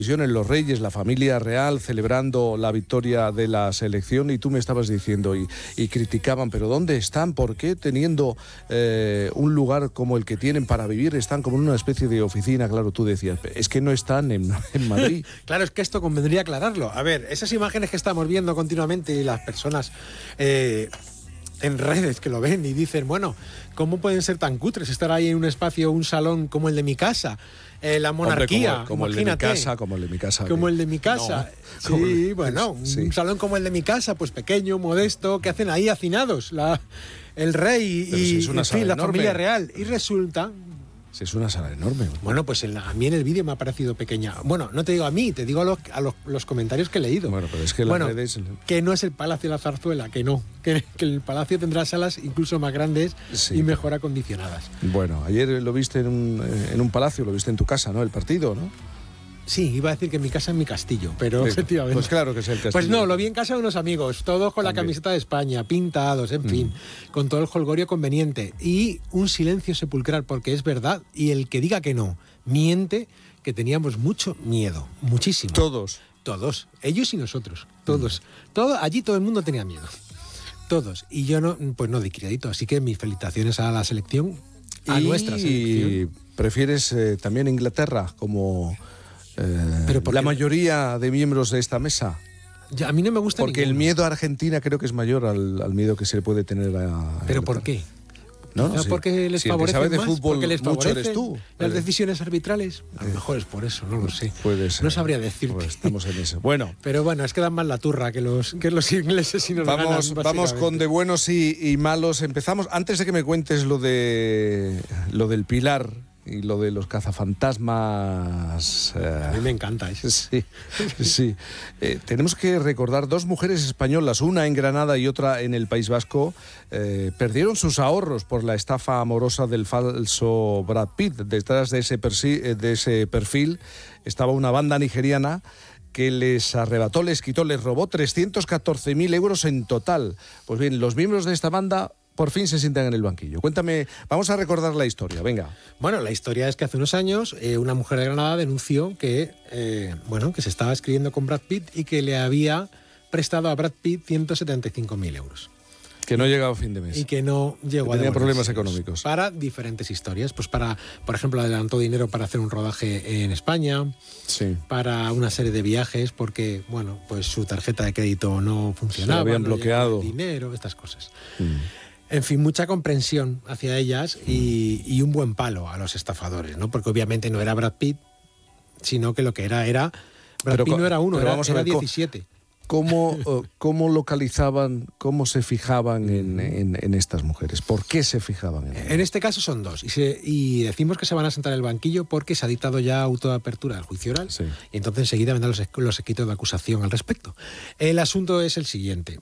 Los Reyes, la familia real, celebrando la victoria de la selección, y tú me estabas diciendo, y criticaban, pero ¿dónde están? ¿Por qué teniendo un lugar como el que tienen para vivir están como en una especie de oficina? Claro, tú decías, es que no están en Madrid. Claro, es que esto convendría aclararlo. A ver, esas imágenes que estamos viendo continuamente y las personas en redes que lo ven y dicen, bueno, ¿cómo pueden ser tan cutres estar ahí en un espacio, un salón como el de mi casa? La monarquía, hombre, como imagínate. Como el de mi casa. Como el de mi casa. No, sí, bueno, sí. Un salón como el de mi casa, pues pequeño, modesto, que hacen ahí hacinados el rey y si es la familia real. Y resulta... Si es una sala enorme. Bueno, pues a mí en el vídeo me ha parecido pequeña. Bueno, no te digo a mí, te digo a los comentarios que he leído. Bueno, pero es que las redes... Que no es el Palacio de la Zarzuela, que no. Que el Palacio tendrá salas incluso más grandes y mejor acondicionadas. Bueno, ayer lo viste en un palacio, lo viste en tu casa, ¿no? El partido, ¿no? Sí, iba a decir que en mi casa es mi castillo, pero efectivamente... Pues claro que es el castillo. Pues no, lo vi en casa de unos amigos, todos con la camiseta de España, pintados, en fin, con todo el jolgorio conveniente. Y un silencio sepulcral, porque es verdad, y el que diga que no, miente, que teníamos mucho miedo, muchísimo. Todos, ellos y nosotros, todos. Allí todo el mundo tenía miedo, todos. Y yo no di crédito, así que mis felicitaciones a la selección, a nuestra selección. ¿Y prefieres también Inglaterra como... la mayoría de miembros de esta mesa? A mí no me gusta porque ninguno. El miedo a Argentina creo que es mayor al miedo que se le puede tener a... ¿Pero por qué? No, porque les favorece más, de fútbol, porque les mucho eres tú. Las decisiones arbitrales, a lo mejor es por eso, no lo sé. Puede ser. No sabría decirte. Pues estamos en eso. Bueno. Pero bueno, es que dan más la turra que los ingleses y nos vamos con de buenos y malos. Empezamos, antes de que me cuentes lo del Pilar y lo de los cazafantasmas... A mí me encanta eso. Sí. Tenemos que recordar 2 mujeres españolas, una en Granada y otra en el País Vasco, perdieron sus ahorros por la estafa amorosa del falso Brad Pitt. Detrás de ese perfil estaba una banda nigeriana que les arrebató, les quitó, les robó 314.000 euros en total. Pues bien, los miembros de esta banda por fin se sientan en el banquillo. Cuéntame, vamos a recordar la historia, venga. Bueno, la historia es que hace unos años una mujer de Granada denunció que se estaba escribiendo con Brad Pitt y que le había prestado a Brad Pitt 175.000 euros. Que no llegaba a fin de mes. Y que no llegó a tenía problemas económicos. Para diferentes historias. Pues por ejemplo, adelantó dinero para hacer un rodaje en España. Sí. Para una serie de viajes porque, pues su tarjeta de crédito no funcionaba. Se habían bloqueado. Dinero, estas cosas. En fin, mucha comprensión hacia ellas y un buen palo a los estafadores, ¿no? Porque obviamente no era Brad Pitt, sino que lo que era Brad Pitt no era uno, era 17. ¿Cómo localizaban, cómo se fijaban en estas mujeres? ¿Por qué se fijaban en ellas? En este caso son 2. Y decimos que se van a sentar en el banquillo porque se ha dictado ya auto de apertura del juicio oral. Sí. Y entonces enseguida vendrán los escritos de acusación al respecto. El asunto es el siguiente.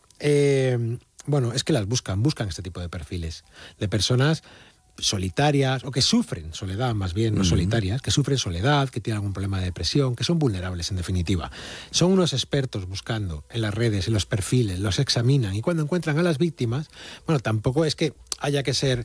Es que las buscan este tipo de perfiles. De personas solitarias o que sufren soledad, más bien, no solitarias, que sufren soledad, que tienen algún problema de depresión, que son vulnerables en definitiva. Son unos expertos buscando en las redes, en los perfiles, los examinan y cuando encuentran a las víctimas, tampoco es que haya que ser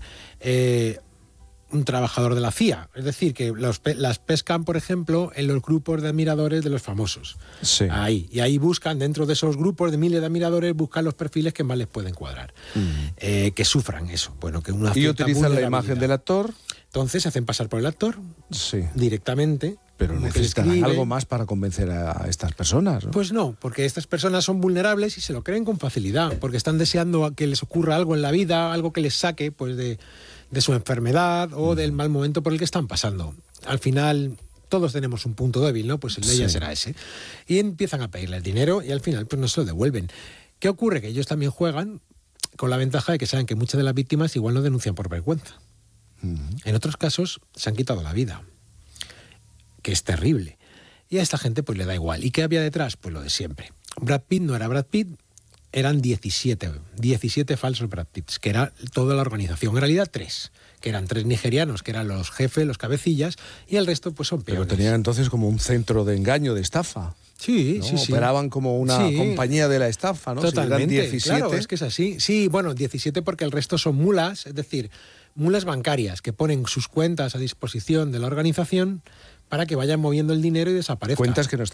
un trabajador de la CIA, es decir, que las pescan, por ejemplo, en los grupos de admiradores de los famosos. Sí. Ahí buscan, dentro de esos grupos de miles de admiradores, buscan los perfiles que más les pueden cuadrar. Que sufran eso. Y utilizan la imagen del actor. Entonces se hacen pasar por el actor directamente. Pero necesitan algo más para convencer a estas personas, ¿no? Pues no, porque estas personas son vulnerables y se lo creen con facilidad, porque están deseando que les ocurra algo en la vida, algo que les saque de su enfermedad o del mal momento por el que están pasando. Al final todos tenemos un punto débil, ¿no? Pues el de ella será ese. Y empiezan a pedirle el dinero y al final no se lo devuelven. ¿Qué ocurre? Que ellos también juegan con la ventaja de que saben que muchas de las víctimas igual no denuncian por vergüenza. En otros casos se han quitado la vida, que es terrible. Y a esta gente le da igual. ¿Y qué había detrás? Pues lo de siempre. Brad Pitt no era Brad Pitt, eran 17 falsos Brad Pitts, que era toda la organización. En realidad 3, que eran 3 nigerianos, que eran los jefes, los cabecillas, y el resto son peones. Pero tenían entonces como un centro de engaño, de estafa. Sí, ¿no? sí. Operaban como una compañía de la estafa, ¿no? Totalmente, si eran 17. Claro, es que es así. Sí, 17 porque el resto son mulas, es decir, mulas bancarias que ponen sus cuentas a disposición de la organización para que vayan moviendo el dinero y desaparezca. Cuentas que no